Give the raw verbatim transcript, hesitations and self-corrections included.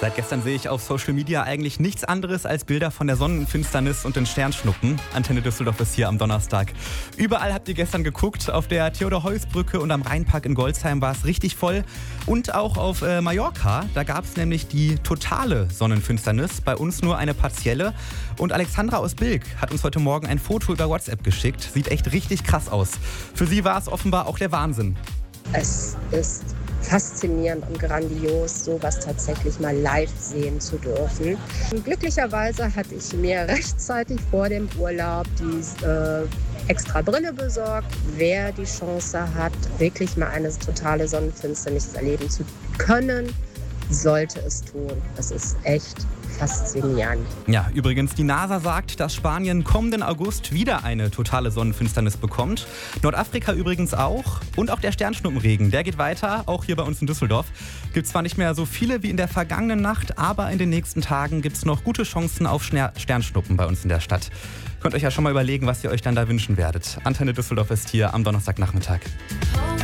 Seit gestern sehe ich auf Social Media eigentlich nichts anderes als Bilder von der Sonnenfinsternis und den Sternschnuppen. Antenne Düsseldorf ist hier am Donnerstag. Überall habt ihr gestern geguckt. Auf der Theodor-Heuss-Brücke und am Rheinpark in Golzheim war es richtig voll. Und auch auf äh, Mallorca, da gab es nämlich die totale Sonnenfinsternis. Bei uns nur eine partielle. Und Alexandra aus Bilk hat uns heute Morgen ein Foto über WhatsApp geschickt. Sieht echt richtig krass aus. Für sie war es offenbar auch der Wahnsinn. Es ist faszinierend und grandios, sowas tatsächlich mal live sehen zu dürfen. Und glücklicherweise hatte ich mir rechtzeitig vor dem Urlaub die äh, extra Brille besorgt. Wer die Chance hat, wirklich mal eine totale Sonnenfinsternis erleben zu können, sollte es tun. Das ist echt faszinierend. Ja, übrigens, die NASA sagt, dass Spanien kommenden August wieder eine totale Sonnenfinsternis bekommt. Nordafrika übrigens auch. Und auch der Sternschnuppenregen, der geht weiter, auch hier bei uns in Düsseldorf. Gibt zwar nicht mehr so viele wie in der vergangenen Nacht, aber in den nächsten Tagen gibt es noch gute Chancen auf Sternschnuppen bei uns in der Stadt. Könnt euch ja schon mal überlegen, was ihr euch dann da wünschen werdet. Antenne Düsseldorf ist hier am Donnerstagnachmittag.